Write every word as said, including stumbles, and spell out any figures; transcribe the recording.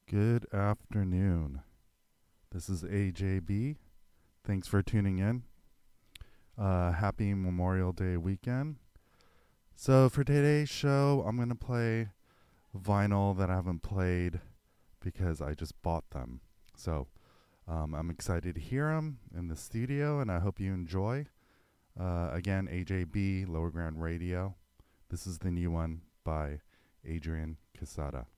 Good afternoon. This is A J B. Thanks for tuning in. Uh, happy Memorial Day weekend. So, for today's show, I'm going to play vinyl that I haven't played because I just bought them. So, um, I'm excited to hear them in the studio, and I hope you enjoy. Uh, again, A J B, Lower Ground Radio. This is the new one by Adrian Casada.